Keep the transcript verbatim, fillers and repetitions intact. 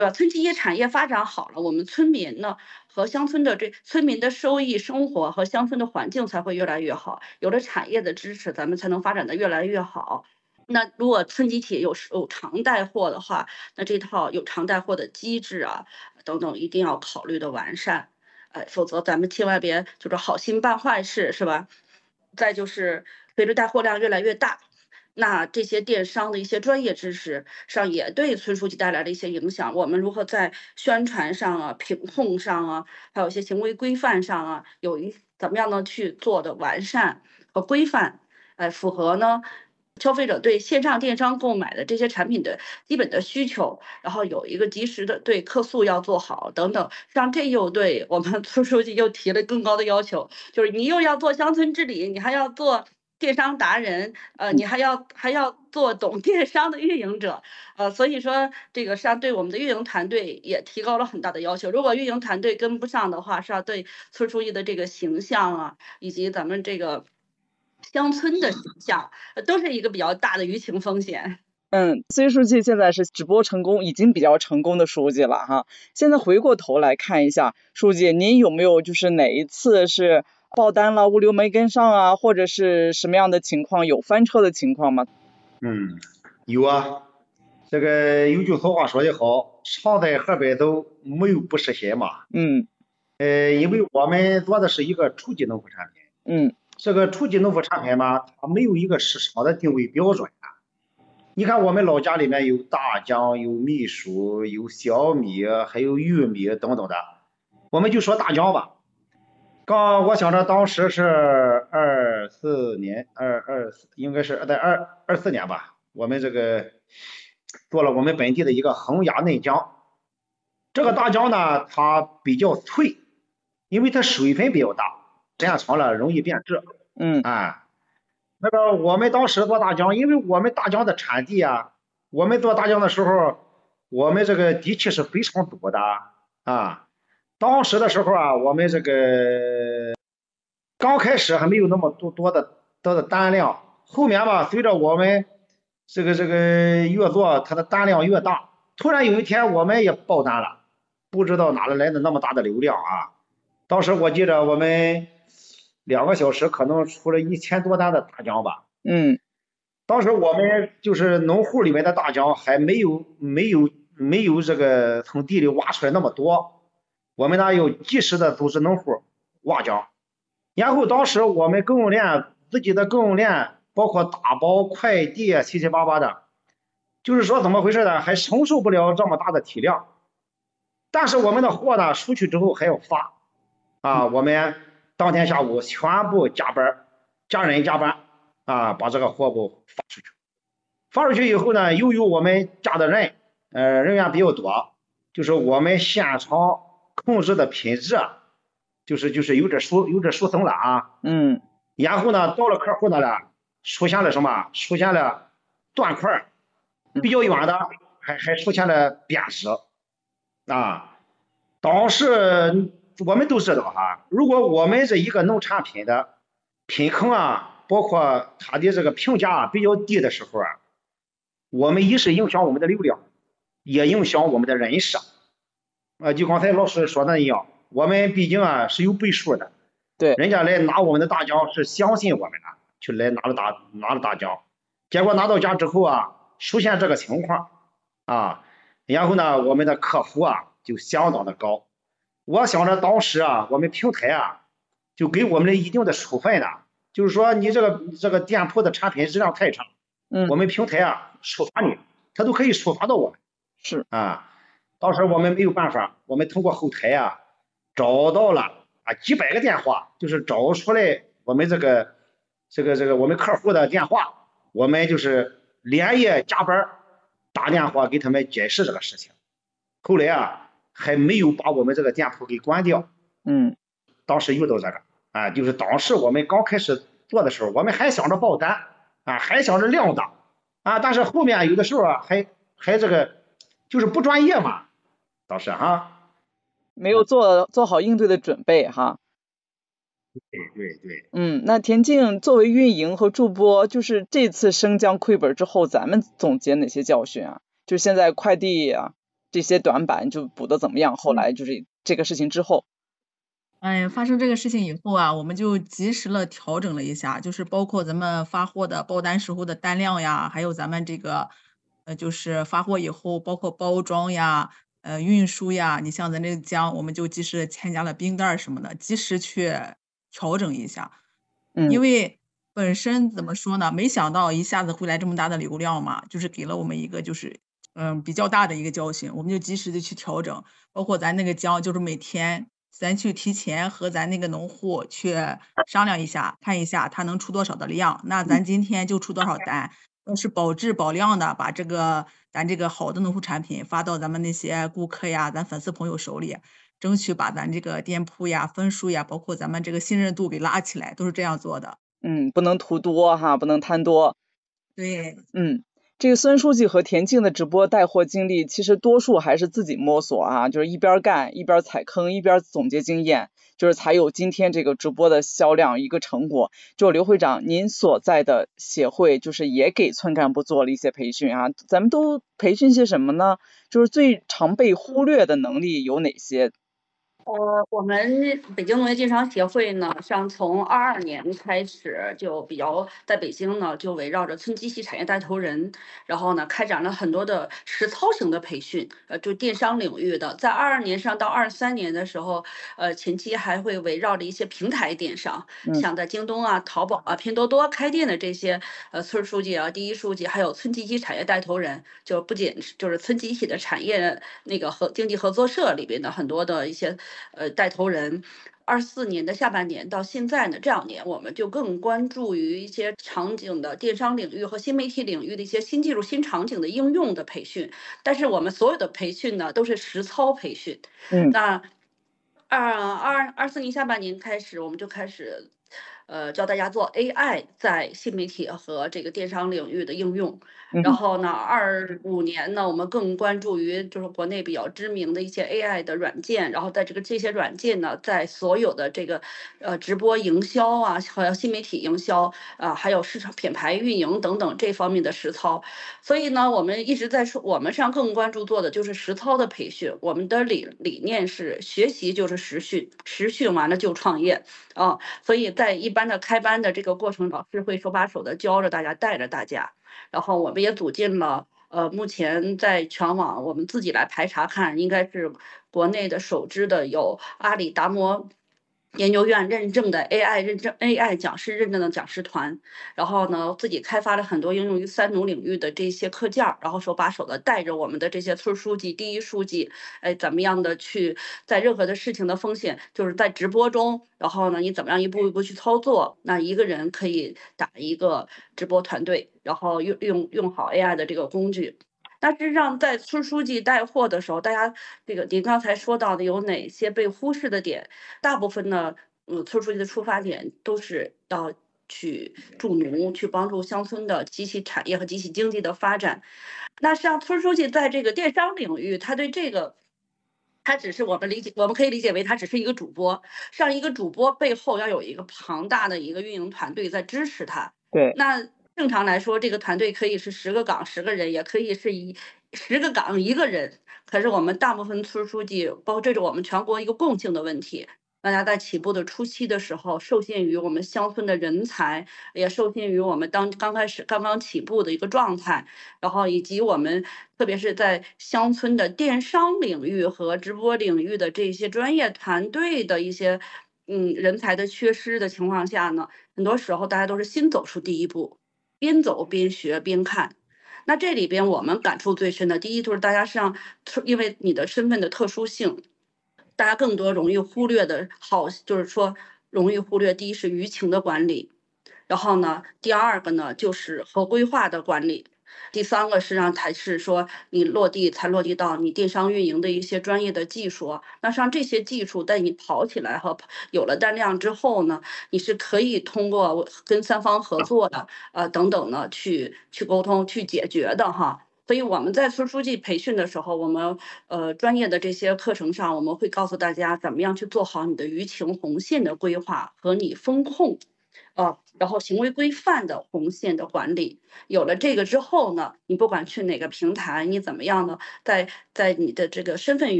呃，村基业产业发展好了，我们村民呢和乡村的这村民的收益、生活和乡村的环境才会越来越好。有了产业的支持，咱们才能发展的越来越好。那如果村集体有有偿带货的话，那这套有偿带货的机制啊等等，一定要考虑的完善。哎，否则咱们千万别就是好心办坏事，是吧？再就是随着带货量越来越大，那这些电商的一些专业知识上也对村书记带来了一些影响。我们如何在宣传上啊、品控上啊，还有一些行为规范上啊，有一怎么样呢去做的完善和规范，哎，符合呢消费者对线上电商购买的这些产品的基本的需求，然后有一个及时的对客诉要做好等等，实际上这又对我们村书记又提了更高的要求，就是你又要做乡村治理，你还要做电商达人，呃，你还要还要做懂电商的运营者，呃，所以说这个实际上对我们的运营团队也提高了很大的要求。如果运营团队跟不上的话，实际上对村书记的这个形象啊，以及咱们这个乡村的形象，呃都是一个比较大的舆情风险。 嗯，孙书记现在是直播成功，已经比较成功的书记了哈。现在回过头来看一下，书记您有没有就是哪一次是爆单了，物流没跟上啊，或者是什么样的情况，有翻车的情况吗？ 嗯，有啊。这个有句俗话说得好，常在河边走，没有不湿鞋嘛。 嗯。 呃，因为我们做的是一个初级农副产品。 嗯。 这个初级农副产品嘛，它没有一个市场的定位标准。你看我们老家里面有大姜，有米薯，有小米，还有玉米等等的。我们就说大姜吧。刚我想着当时是二四年，二二应该是在二二四年吧，我们这个做了我们本地的一个恒压嫩姜。这个大姜呢，它比较脆，因为它水分比较大，时间长了容易变质。 嗯。 啊。那个我们当时做大姜，因为我们大姜的产地啊，我们做大姜的时候，我们这个地契是非常多的啊。当时的时候啊，我们这个刚开始还没有那么多多的多的单量，后面吧，随着我们这个这个越做，它的单量越大，突然有一天我们也爆单了，不知道哪里来的那么大的流量啊。当时我记着我们两个小时可能出了一千多单的大姜吧。 嗯。 当时我们就是农户里面的大姜还没有没有没有这个从地里挖出来那么多，我们呢有及时的组织农户挖姜，然后当时我们供应链自己的供应链包括打包快递七七八八的，就是说怎么回事呢？还承受不了这么大的体量，但是我们的货呢出去之后还要发啊，我们当天下午全部加班，加人加班啊，把这个货物发出去。发出去以后呢，由于我们加的人，呃，人员比较多，就是我们现场控制的品质，就是就是有点疏有点疏松了啊。 嗯。 然后呢，到了客户那了，出现了什么？出现了断块，比较远的还还出现了变质啊。当时我们都知道哈，如果我们这一个农产品的品控啊，包括它的这个评价啊比较低的时候啊，我们一是影响我们的流量，也影响我们的人设。啊，就刚才老师说的一样，我们毕竟啊是有背书的， 对， 人家来拿我们的大姜是相信我们的，去来拿了大拿了大姜，结果拿到家之后啊，出现这个情况啊，然后呢，我们的客服啊就相当的高。我想着当时啊，我们平台啊就给我们的一定的处分的，就是说你这个这个店铺的产品质量太差， 嗯， 我们平台啊处罚你，他都可以处罚到我们。 是啊，当时我们没有办法，我们通过后台啊找到了啊几百个电话，就是找出来我们这个这个这个我们客户的电话，我们就是连夜加班打电话给他们解释这个事情。后来啊还没有把我们这个店铺给关掉。 嗯， 当时遇到这个啊，就是当时我们刚开始做的时候，我们还想着爆单啊，还想着量大啊，但是后面有的时候啊还还这个就是不专业嘛，当时哈没有做做好应对的准备哈。 对对对。 嗯，那田径作为运营和助播，就是这次生姜亏本之后，咱们总结哪些教训啊？就现在快递啊， 这些短板就补得怎么样？后嗯。 来就是这个事情之后。 哎，发生这个事情以后啊，我们就及时地调整了一下，就是包括咱们发货的报单时候的单量呀，还有咱们这个呃，就是发货以后，包括包装呀，呃，运输呀，你像咱这个姜，我们就及时添加了冰袋儿什么的，及时去调整一下。因嗯。 为本身怎么说呢，没想到一下子会来这么大的流量嘛，就是给了我们一个就是，嗯，比较大的一个教训，我们就及时地去调整。包括咱那个姜，就是每天咱去提前和咱那个农户去商量一下，看一下他能出多少的量，那嗯。 咱今天就出多少单，要是保质保量地把这个咱这个好的农副产品发到咱们那些顾客呀，咱粉丝朋友手里，争取把咱这个店铺呀，分数呀，包括咱们这个信任度给拉起来，都是这样做的。 嗯，不能图多哈，不能贪多。 对。 嗯，这个孙书记和田静的直播带货经历，其实多数还是自己摸索啊，就是一边干一边踩坑，一边总结经验，就是才有今天这个直播的销量一个成果。就刘会长，您所在的协会就是也给村干部做了一些培训啊，咱们都培训些什么呢？就是最常被忽略的能力有哪些？ 呃，我们北京农业经商协会呢，像从二二年开始就比较在北京呢，就围绕着村机器产业带头人，然后呢，开展了很多的实操型的培训，呃，就电商领域的。在二二年上到二三年的时候，呃，前期还会围绕着一些平台电商， 嗯。 像在京东啊、淘宝啊、拼多多开店的这些，呃，村书记啊、第一书记，还有村集体产业带头人，就不仅是就是村集体的产业那个合经济合作社里边的很多的一些，呃，带头人。二四年的下半年到现在呢，这两年我们就更关注于一些场景的电商领域和新媒体领域的一些新技术、新场景的应用的培训。但是我们所有的培训呢，都是实操培训。 嗯。 那二二二四年下半年开始，我们就开始，呃，教大家做 A I 在新媒体和这个电商领域的应用。然嗯。 后呢，二五年呢，我们更关注于就是国内比较知名的一些 A I 的软件，然后在这个这些软件呢，在所有的这个，呃，直播营销啊，和新媒体营销，啊，还有市场品牌运营等等这方面的实操。所以呢，我们一直在说我们实际上更关注做的就是实操的培训，我们的理理念是学习就是实训，实训完了就创业。啊，所以在一般的开班的这个过程，老师会手把手地教着大家，带着大家。然后我们也组进了，呃，目前在全网我们自己来排查看，应该是国内的首支的有阿里达摩研究院认证的 A I 认证 A I 讲师认证的讲师团。然后呢，自己开发了很多应用于三农领域的这些课件儿，然后手把手地带着我们的这些村书记、第一书记，哎，怎么样的去在任何的事情的风险，就是在直播中，然后呢，你怎么样一步一步去操作，那一个人可以打一个直播团队，然后用用用好 A I 的这个工具。那事实上在村书记带货的时候，大家这个您刚才说到的有哪些被忽视的点，大部分呢，嗯，村书记的出发点都是要去助农，去帮助乡村的集体产业和集体经济的发展。那像村书记在这个电商领域，他对这个他只是我们理解我们可以理解为他只是一个主播，像一个主播背后要有一个庞大的一个运营团队在支持他。 对。 那正常来说，这个团队可以是十个岗十个人，也可以是一十个岗一个人。可是我们大部分村书记，包括这是我们全国一个共性的问题，大家在起步的初期的时候，受限于我们乡村的人才，也受限于我们当刚开始刚刚起步的一个状态，然后以及我们特别是在乡村的电商领域和直播领域的这些专业团队的一些，嗯，人才的缺失的情况下呢，很多时候大家都是先走出第一步，边走边学边看。那这里边我们感触最深的，第一就是大家实际上因为你的身份的特殊性，大家更多容易忽略的好就是说容易忽略，第一是舆情的管理，然后呢，第二个呢，就是合规化的管理。第三个实际上才是说你落地才落地到你电商运营的一些专业的技术。那像这些技术在你跑起来和有了单量之后呢，你是可以通过跟三方合作的，呃，等等呢，去去沟通、去解决的哈。所以我们在村书记培训的时候，我们，呃，专业的这些课程上，我们会告诉大家怎么样去做好你的舆情红线的规划和你风控，呃， 然后行为规范的红线的管理。有了这个之后呢，你不管去哪个平台，你怎么样呢，在在你的这个身份